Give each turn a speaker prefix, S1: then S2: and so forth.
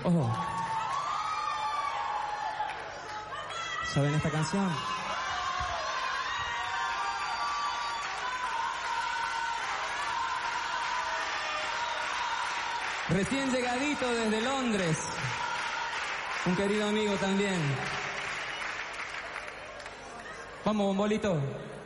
S1: Oh. ¿Saben esta canción? Recién llegadito desde Londres. Un querido amigo también. Vamos, Bombolito.